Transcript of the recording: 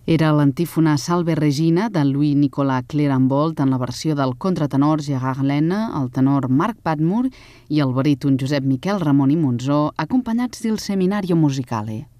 Era l'antífona Salve Regina de Louis-Nicolas Clérambault en la versió del contratenor Gérard Lena, el tenor Marc Padmore i el baríton Josep Miquel Ramon i Monzó, acompanyats del Seminario Musicale.